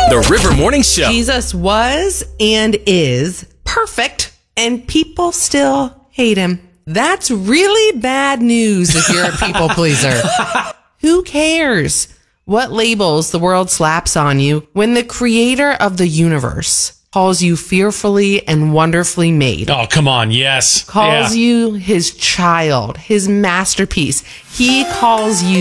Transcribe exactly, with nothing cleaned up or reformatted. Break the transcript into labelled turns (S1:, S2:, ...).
S1: The River Morning Show.
S2: Jesus was and is perfect, and people still hate him. That's really bad news if you're a people pleaser. Who cares what labels the world slaps on you when the creator of the universe calls you fearfully and wonderfully made?
S3: Oh, come on. Yes.
S2: Calls
S3: Yeah.
S2: you his child, his masterpiece. He calls you